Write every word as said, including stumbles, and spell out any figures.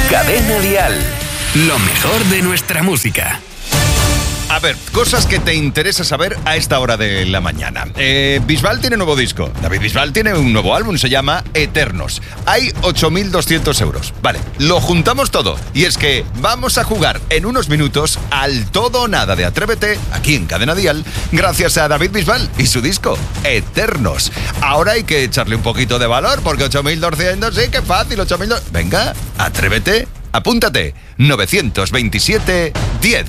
Cadena Dial. Lo mejor de nuestra música. A ver, cosas que te interesa saber a esta hora de la mañana. Eh, Bisbal tiene nuevo disco. David Bisbal tiene un nuevo álbum, se llama Eternos. Hay ocho mil doscientos euros. Vale, lo juntamos todo. Y es que vamos a jugar en unos minutos al todo o nada de Atrévete, aquí en Cadena Dial, gracias a David Bisbal y su disco Eternos. Ahora hay que echarle un poquito de valor, porque ocho mil doscientos, sí, qué fácil, ocho mil doscientos. Venga, atrévete, apúntate. novecientos veintisiete diez.